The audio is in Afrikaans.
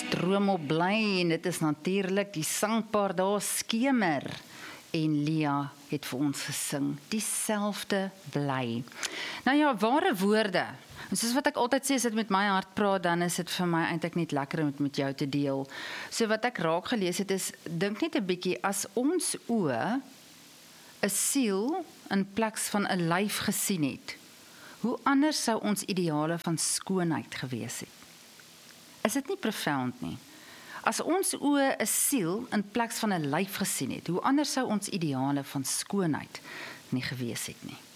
droom op bly en dit is natuurlik die sangpaar daar Skemer. En Lia het vir ons gesing, dieselfde bly. Nou ja, ware woorde. En soos wat ek altyd sê, as dit met my hart praat, dan is dit vir my eintlik net lekker om dit met jou te deel. So wat ek raak gelees het is, dink net 'n bietjie, as ons oë 'n siel in plaas van 'n lyf gesien het, hoe anders sou ons ideale van skoonheid gewees het? Is dit nie profound nie? As ons oë 'n siel in plaas van 'n lyf gesien het, hoe anders sou ons ideale van skoonheid nie gewees het nie?